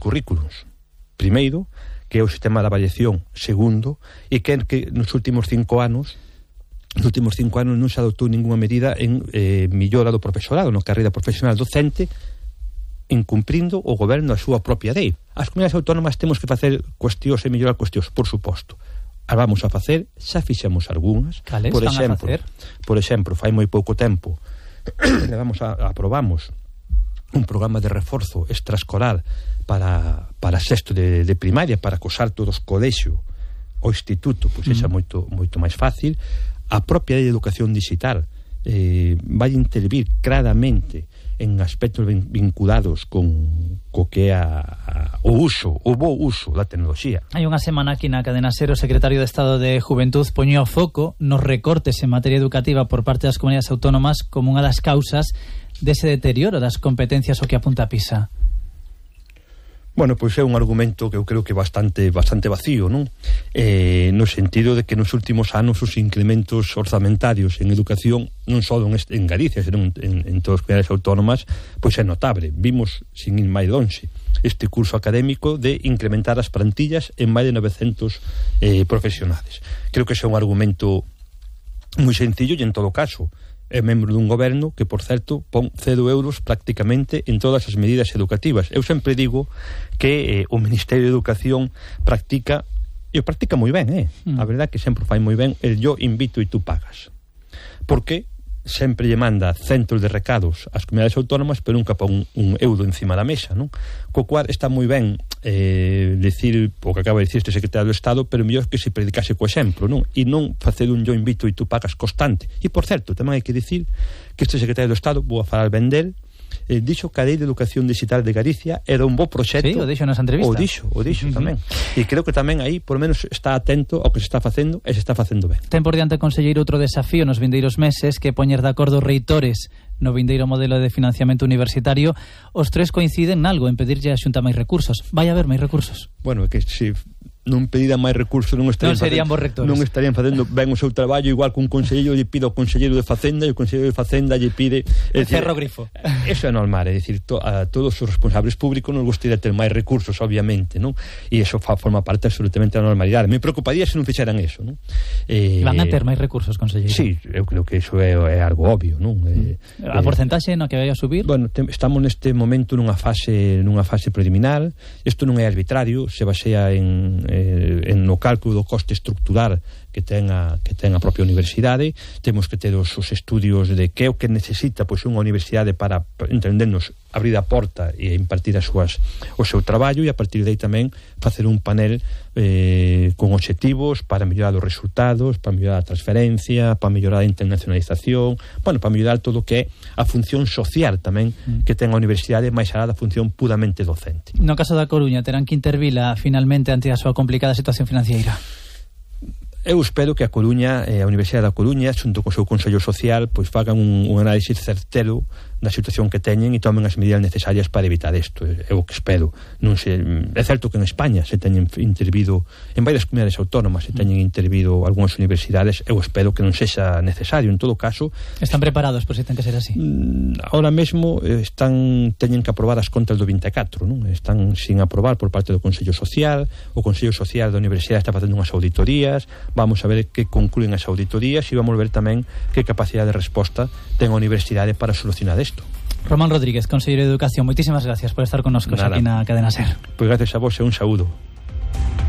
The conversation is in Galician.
currículums. Primeiro, que é o sistema de avaliación. Segundo, e que nos últimos 5 anos non se adoptou ninguna medida en millora do profesorado, na carreira profesional docente, incumprindo o goberno a súa propia lei. As comunidades autónomas temos que facer cuestións e mellorar cuestións, por suposto. As vamos a facer, xa fixemos algunhas. Cales por van a facer? Por exemplo, fai moi pouco tempo aprobamos un programa de reforzo extraescolar para sexto de primaria, para acosar todos colexio o instituto, pois é moito máis fácil. A propia lei de educación digital vai intervir claramente en aspectos vinculados co que é o bo uso da tecnoloxía. Hai unha semana aquí na Cadena SER o secretario de Estado de Juventud poñía o foco nos recortes en materia educativa por parte das comunidades autónomas como unha das causas dese deterioro das competencias o que apunta a PISA. Bueno, pois é un argumento que eu creo que bastante vacío, non? No sentido de que nos últimos anos os incrementos orzamentarios en educación, non só en Galicia, senón en todas as comunidades autónomas, pois é notable. Vimos, sin ir máis lonxe, este curso académico de incrementar as plantillas en máis de 900 profesionales. Creo que ese é un argumento moi sencillo e, en todo caso, é membro dun goberno que, por certo, pon 0 euros prácticamente en todas as medidas educativas. Eu sempre digo que o Ministerio de Educación practica moi ben, a verdade que sempre fai moi ben el yo invito e tú pagas. Porque sempre lle manda centros de recados ás comunidades autónomas, pero nunca pon un euro encima da mesa, non? Co cual está moi ben decir o que acaba de decir este secretario do Estado, pero mellor que se predicase co exemplo, non? E non facer un yo invito e tú pagas constante. E, por certo, tamén hai que dicir que este secretario do Estado, vou a falar ben del, dixo que a Lei de Educación Digital de Galicia era un bo proxecto. Sí, o dixo nesa entrevista. O dixo tamén. E creo que tamén aí, por lo menos, está atento ao que se está facendo e se está facendo ben. Ten por diante, conselleiro, outro desafío nos vindeiros meses, que poñer de acordo os reitores no vindeiro modelo de financiamento universitario. Os tres coinciden nalgo, en pedirlle a Xunta máis recursos. Vai haber máis recursos? Bueno, é que se non pediran máis recursos non serían bons rectores. Non estarían facendo ben o seu traballo, igual que un conselleiro lle pide ao conselleiro de Facenda e o conselleiro de Facenda lle pide cerro grifo. Eso é normal, é dicir, a todos os responsables públicos nos gustaría ter máis recursos, obviamente, non? E eso forma parte absolutamente da normalidade. Me preocuparía se non fixeran eso, non? Van a ter máis recursos, conselleiro? Sí, eu creo que eso é algo obvio, non? A porcentaxe no que vai a subir? Bueno, estamos neste momento nunha fase preliminar. Isto non é arbitrario, se basea no cálculo do coste estructural que ten a propia universidade. Temos que ter os estudios de que é o que necesita pois unha universidade para, entendernos, abrir a porta e impartir o seu traballo, e a partir de aí tamén facer un panel con obxectivos para mellorar os resultados, para mellorar a transferencia, para mellorar a internacionalización, bueno, para mellorar todo o que é a función social tamén que ten a universidade, máis alá da función puramente docente. No caso da Coruña, terán que intervila finalmente ante a súa complicada situación financiera? Eu espero que a Coruña, a Universidade da Coruña, xunto co seu Consello Social, pois fagan un análisis certero da situación que teñen e tomen as medidas necesarias para evitar isto. É o que espero. É certo que en España se teñen intervido, en varias comunidades autónomas se teñen intervido algunhas universidades. Eu espero que non sexa necesario. En todo caso, están preparados por se ten que ser así? Ahora mesmo teñen que aprobar as contas do 24, non? Están sin aprobar por parte do Consello Social. O Consello Social da Universidade está facendo unhas auditorías. Vamos a ver que concluen as auditorías e vamos ver tamén que capacidade de resposta ten a universidade para solucionar isto. Román Rodríguez, conselleiro de Educación, moitísimas gracias por estar connosco aquí na Cadena SER. Pois gracias a vos e un saúdo.